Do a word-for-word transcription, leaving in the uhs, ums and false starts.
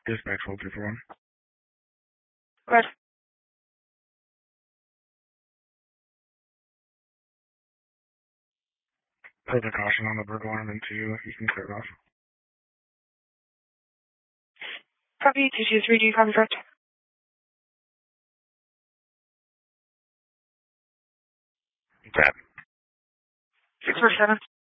Dispatch, hold two for one. Good. Put the caution on the burglar alarm and two, you can clear it off. Copy, two two three, do you copy correct? That. six four seven.